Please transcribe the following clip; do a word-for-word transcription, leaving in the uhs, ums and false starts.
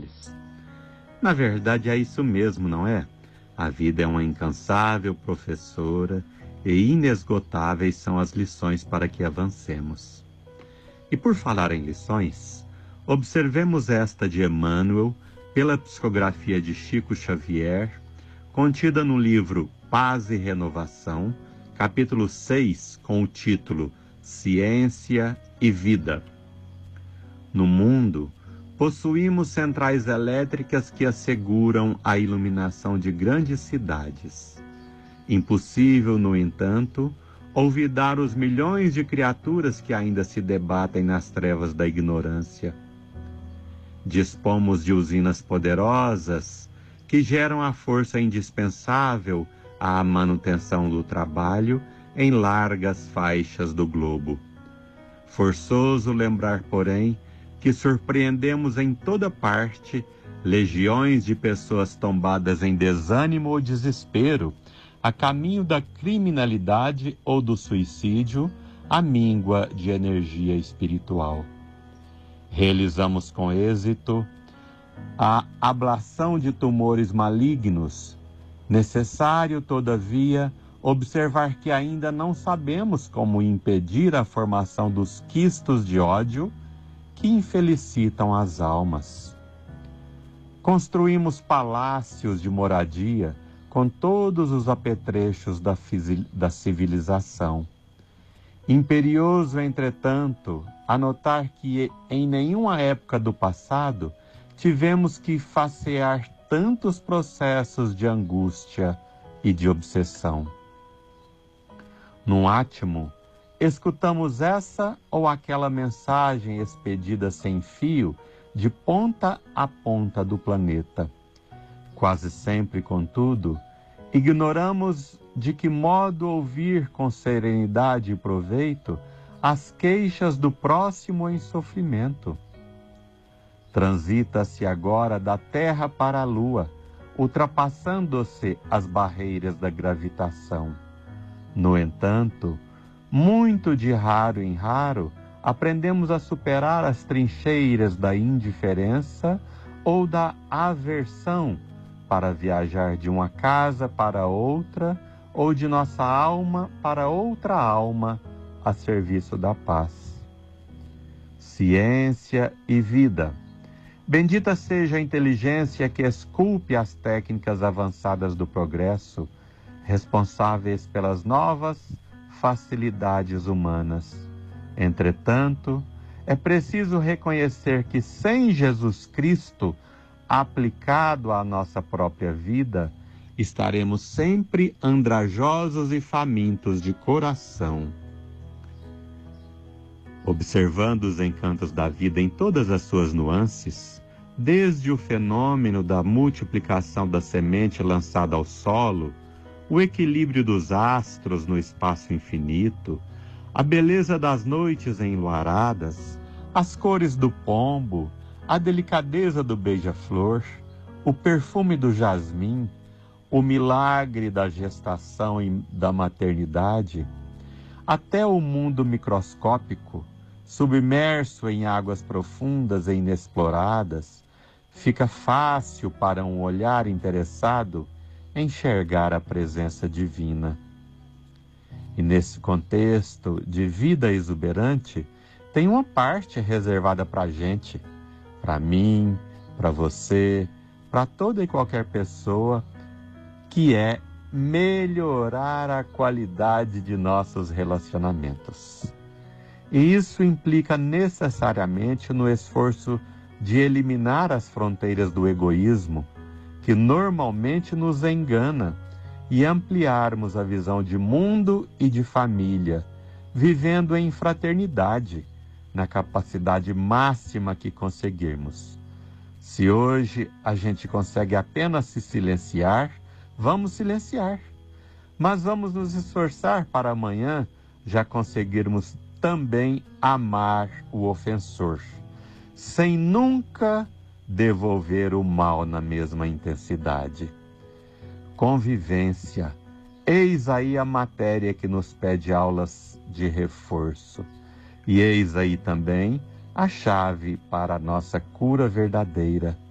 deles. Na verdade, é isso mesmo, não é? A vida é uma incansável professora e inesgotáveis são as lições para que avancemos. E por falar em lições, observemos esta de Emmanuel pela psicografia de Chico Xavier, contida no livro Paz e Renovação, capítulo seis, com o título Ciência e Vida. No mundo, possuímos centrais elétricas que asseguram a iluminação de grandes cidades. Impossível, no entanto, olvidar os milhões de criaturas que ainda se debatem nas trevas da ignorância. Dispomos de usinas poderosas que geram a força indispensável à manutenção do trabalho em largas faixas do globo. Forçoso lembrar, porém, que surpreendemos em toda parte legiões de pessoas tombadas em desânimo ou desespero, a caminho da criminalidade ou do suicídio, à míngua de energia espiritual. Realizamos com êxito a ablação de tumores malignos. Necessário, todavia, observar que ainda não sabemos como impedir a formação dos quistos de ódio que infelicitam as almas. Construímos palácios de moradia com todos os apetrechos da, da civilização. Imperioso, entretanto, anotar que em nenhuma época do passado tivemos que facear tantos processos de angústia e de obsessão. Num átimo, escutamos essa ou aquela mensagem expedida sem fio de ponta a ponta do planeta. Quase sempre, contudo, ignoramos de que modo ouvir com serenidade e proveito as queixas do próximo em sofrimento. Transita-se agora da Terra para a Lua, ultrapassando-se as barreiras da gravitação. No entanto, muito de raro em raro, aprendemos a superar as trincheiras da indiferença ou da aversão para viajar de uma casa para outra ou de nossa alma para outra alma a serviço da paz. Ciência e vida. Bendita seja a inteligência que esculpe as técnicas avançadas do progresso, responsáveis pelas novas facilidades humanas. Entretanto, é preciso reconhecer que sem Jesus Cristo aplicado à nossa própria vida, estaremos sempre andrajosos e famintos de coração. Observando os encantos da vida em todas as suas nuances, desde o fenômeno da multiplicação da semente lançada ao solo, o equilíbrio dos astros no espaço infinito, a beleza das noites enluaradas, as cores do pombo, a delicadeza do beija-flor, o perfume do jasmim, o milagre da gestação e da maternidade, até o mundo microscópico, submerso em águas profundas e inexploradas, fica fácil para um olhar interessado enxergar a presença divina. E nesse contexto de vida exuberante, tem uma parte reservada para a gente, para mim, para você, para toda e qualquer pessoa, que é melhorar a qualidade de nossos relacionamentos. E isso implica necessariamente no esforço de eliminar as fronteiras do egoísmo, que normalmente nos engana, e ampliarmos a visão de mundo e de família, vivendo em fraternidade, na capacidade máxima que conseguirmos. Se hoje a gente consegue apenas se silenciar, vamos silenciar. Mas vamos nos esforçar para amanhã já conseguirmos também amar o ofensor, sem nunca devolver o mal na mesma intensidade. Convivência, eis aí a matéria que nos pede aulas de reforço. E eis aí também a chave para a nossa cura verdadeira.